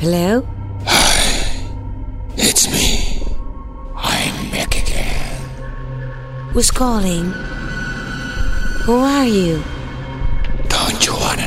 Hello? It's me. I'm back again. Who's calling? Who are you? Don't you wanna